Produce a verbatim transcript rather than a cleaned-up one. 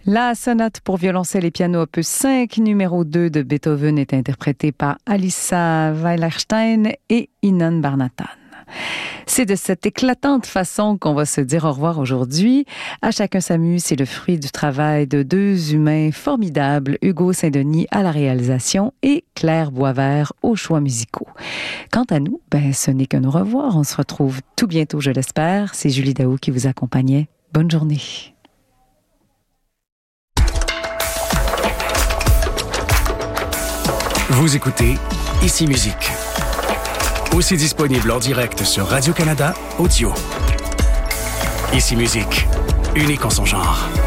La sonate pour violoncelle et piano opus cinq, numéro deux de Beethoven est interprétée par Alissa Weilerstein et Inon Barnatan. C'est de cette éclatante façon qu'on va se dire au revoir aujourd'hui. À chacun s'amuse, c'est le fruit du travail de deux humains formidables, Hugo Saint-Denis à la réalisation et Claire Boisvert aux choix musicaux. Quant à nous, ben, ce n'est qu'un au revoir. On se retrouve tout bientôt, je l'espère. C'est Julie Daou qui vous accompagnait. Bonne journée. Vous écoutez Ici Musique. Aussi disponible en direct sur Radio-Canada Audio. Ici Musique, unique en son genre.